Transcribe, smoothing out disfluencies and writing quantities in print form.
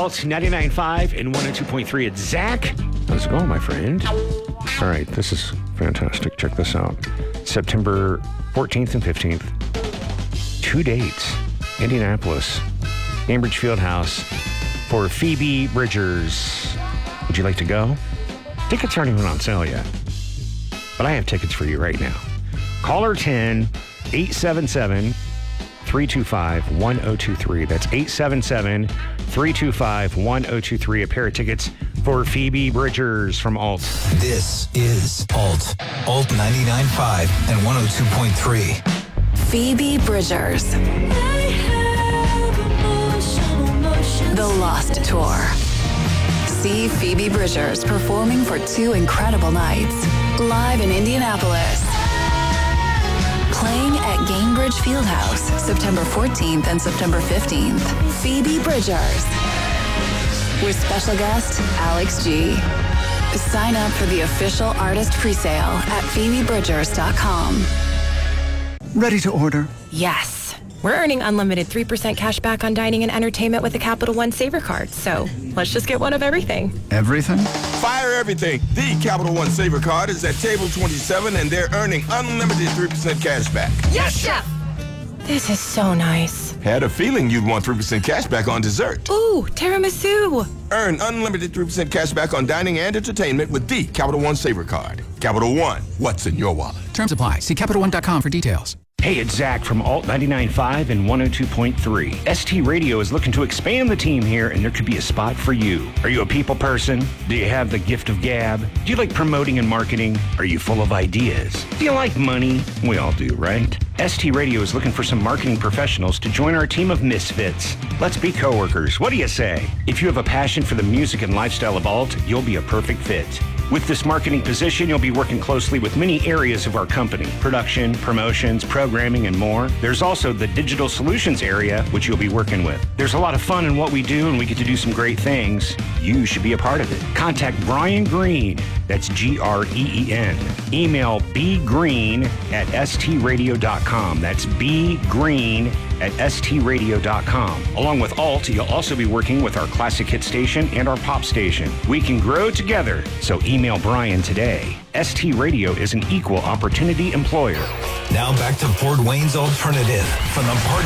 Alt 99.5 and 102.3. It's Zach. How's it going, my friend? All right, this is fantastic. Check this out. September 14th and 15th. 2 dates. Indianapolis, Cambridge Fieldhouse for Phoebe Bridgers. Would you like to go? Tickets aren't even on sale yet. But I have tickets for you right now. Caller 10 877-325-1023. That's 877-325-1023. A pair of tickets for Phoebe Bridgers from Alt. This is Alt 99.5 and 102.3. Phoebe Bridgers. The Lost Tour. See Phoebe Bridgers performing for 2 incredible nights. Live in Indianapolis. Playing at Gainbridge Fieldhouse, September 14th and September 15th. Phoebe Bridgers. With special guest, Alex G. Sign up for the official artist presale at PhoebeBridgers.com. Ready to order? Yes. We're earning unlimited 3% cash back on dining and entertainment with a Capital One Saver card. So let's just get one of everything. Everything? Fire everything. The Capital One Saver card is at table 27 and they're earning unlimited 3% cash back. Yes, Chef! This is so nice. Had a feeling you'd want 3% cash back on dessert. Ooh, tiramisu. Earn unlimited 3% cash back on dining and entertainment with the Capital One Saver card. Capital One, what's in your wallet? Terms apply. See CapitalOne.com for details. Hey, it's Zach from Alt 99.5 and 102.3. ST Radio is looking to expand the team here, and there could be a spot for you. Are you a people person? Do you have the gift of gab? Do you like promoting and marketing? Are you full of ideas? Do you like money? We all do, right? ST Radio is looking for some marketing professionals to join our team of misfits. Let's be coworkers. What do you say? If you have a passion for the music and lifestyle of Alt, you'll be a perfect fit. With this marketing position, you'll be working closely with many areas of our company: production, promotions, programming, and more. There's also the digital solutions area, which you'll be working with. There's a lot of fun in what we do, and we get to do some great things. You should be a part of it. Contact Brian Green. That's Green. Email bgreen@stradio.com. That's bgreen@stradio.com. Along with Alt, you'll also be working with our classic hit station and our pop station. We can grow together, so email Brian today. ST Radio is an equal opportunity employer. Now back to Fort Wayne's Alternative from the partner